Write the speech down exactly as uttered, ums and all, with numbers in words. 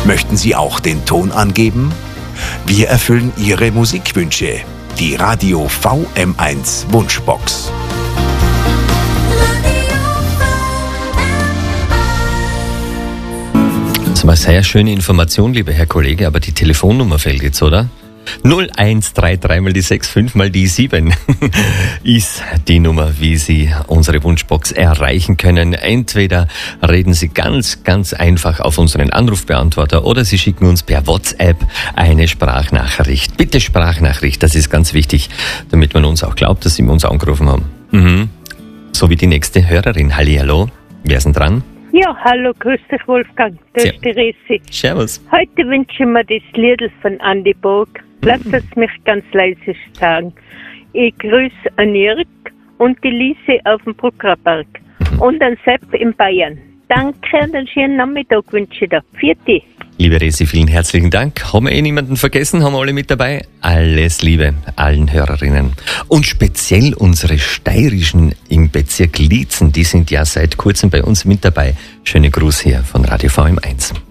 Möchten Sie auch den Ton angeben? Wir erfüllen Ihre Musikwünsche. Die Radio V M eins Wunschbox. Das war eine sehr schöne Information, lieber Herr Kollege, aber die Telefonnummer fehlt jetzt, oder? null eins drei drei mal die sechs, fünf mal die sieben ist die Nummer, wie Sie unsere Wunschbox erreichen können. Entweder reden Sie ganz, ganz einfach auf unseren Anrufbeantworter oder Sie schicken uns per WhatsApp eine Sprachnachricht. Bitte Sprachnachricht, das ist ganz wichtig, damit man uns auch glaubt, dass Sie uns angerufen haben. Mhm. So wie die nächste Hörerin. Hallihallo, wer ist denn dran? Ja, hallo, grüß dich Wolfgang, das ist die Resi. Servus. Heute wünsche ich mir das Lied von Andi Borg. Lass es mich ganz leise sagen. Ich grüße an Jörg und die Lise auf dem Bruckerberg und an Sepp in Bayern. Danke und einen schönen Nachmittag wünsche ich dir. Vierte. Liebe Resi, vielen herzlichen Dank. Haben wir eh niemanden vergessen? Haben wir alle mit dabei? Alles Liebe allen Hörerinnen. Und speziell unsere Steirischen im Bezirk Liezen, die sind ja seit kurzem bei uns mit dabei. Schöne Gruß hier von Radio V M eins.